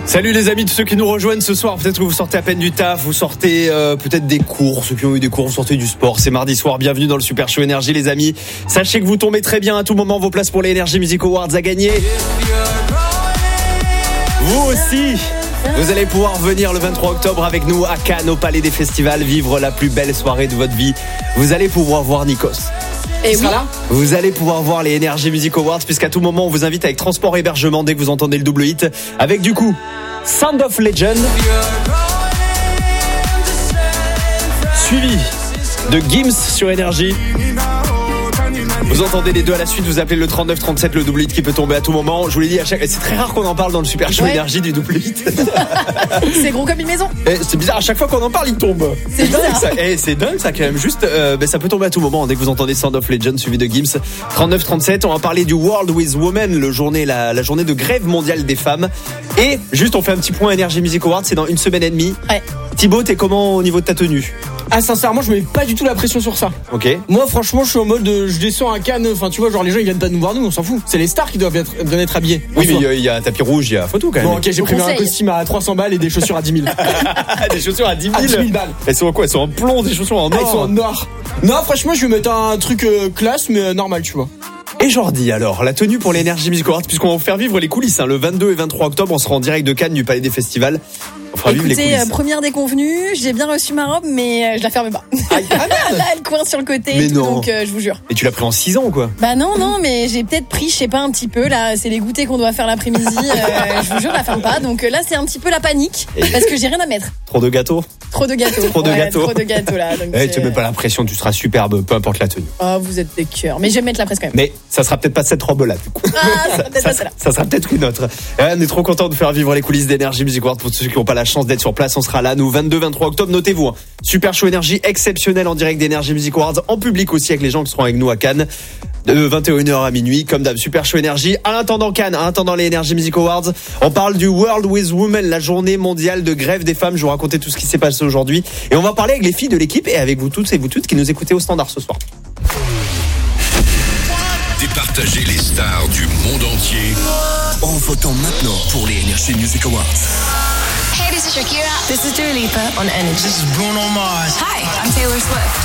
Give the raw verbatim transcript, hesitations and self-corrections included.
Salut les amis, tous ceux qui nous rejoignent ce soir. Peut-être que vous sortez à peine du taf, vous sortez euh, peut-être des cours. Ceux qui ont eu des cours, vous sortez du sport. C'est mardi soir, bienvenue dans le Super Show Énergie les amis. Sachez que vous tombez très bien à tout moment. Vos places pour les Energy Music Awards à gagner. Vous aussi, vous allez pouvoir venir le vingt-trois octobre avec nous à Cannes, au Palais des Festivals, vivre la plus belle soirée de votre vie. Vous allez pouvoir voir Nikos. Et oui. Là vous allez pouvoir voir les Energy Music Awards, puisqu'à tout moment on vous invite avec transport et hébergement dès que vous entendez le double hit, avec du coup Sound of Legend, suivi de Gims sur Énergie. Vous entendez les deux à la suite, vous appelez le trente-neuf trente-sept, le double hit qui peut tomber à tout moment. Je vous l'ai dit, à chaque... c'est très rare qu'on en parle dans le Super Show ouais. Énergie du double hit. C'est gros comme une maison. Et c'est bizarre, à chaque fois qu'on en parle, il tombe. C'est dingue ça. Et c'est dingue ça quand même. Juste, euh, ben, ça peut tomber à tout moment dès que vous entendez Sound of Legend suivi de Gims. trente-neuf trente-sept, on va parler du World with Women, le journée, la, la journée de grève mondiale des femmes. Et juste, on fait un petit point Energy Music Awards, c'est dans une semaine et demie. Ouais. Thibaut, t'es comment au niveau de ta tenue? Ah sincèrement je mets pas du tout la pression sur ça. Ok. Moi franchement je suis en mode de, je descends à Cannes, enfin tu vois genre les gens ils viennent pas nous voir nous, on s'en fout. C'est les stars qui doivent être, doivent être habillés. Oui mais il y, y a un tapis rouge, il y a photo quand même. Bon ok j'ai pris un costume à trois cents balles et des chaussures à dix mille. Des chaussures à dix mille. À dix mille balles. Elles sont en quoi? Elles sont en plomb, des chaussures en or. Ah, elles sont en or. Non franchement je vais mettre un truc euh, classe mais euh, normal tu vois. Et Jordi alors, la tenue pour l'Energy Music Awards, puisqu'on va vous faire vivre les coulisses, hein, le vingt-deux et vingt-trois octobre, on sera en direct de Cannes du Palais des Festivals. On fera Écoutez, vivre les coulisses. Euh, première déconvenue, j'ai bien reçu ma robe, mais euh, je la ferme pas. Ah, ah merde. Là, elle coince sur le côté, mais et tout, non. donc euh, je vous jure. Et tu l'as pris en six ans quoi? Bah non, non, mais j'ai peut-être pris, je sais pas, un petit peu, là, c'est les goûters qu'on doit faire l'après-midi, euh, je vous jure, je la ferme pas, donc euh, là, c'est un petit peu la panique, et parce que j'ai rien à mettre. Trop de gâteaux? Trop de gâteaux. Trop de ouais, gâteaux. Trop de gâteaux, là. Donc eh, tu mets pas l'impression, tu seras superbe, peu importe la tenue. Oh, vous êtes des cœurs. Mais je vais mettre la presse quand même. Mais ça sera peut-être pas cette robe-là, du coup. Ah, ça, ça, ça, ça, ça sera peut-être une autre. Et on est trop content de faire vivre les coulisses d'Energy Music Awards. Pour ceux qui n'ont pas la chance d'être sur place, on sera là, nous, vingt-deux vingt-trois octobre. Notez-vous, hein. Super Show Énergie exceptionnel en direct d'Energy Music Awards, en public aussi avec les gens qui seront avec nous à Cannes. De vingt et une heures à minuit, comme d'hab, Super Show Énergie. En attendant Cannes, en attendant les Energy Music Awards, on parle du World with Women, la journée mondiale de grève des femmes. Je vous racontais tout ce qui s'est passé aujourd'hui. Et on va parler avec les filles de l'équipe et avec vous toutes et vous toutes qui nous écoutez au standard ce soir. Départager les stars du monde entier en votant maintenant pour les Energy Music Awards. Hey, this is Shakira. This is Dua Lipa on Energy. This is Bruno Mars. Hi, I'm Taylor Swift.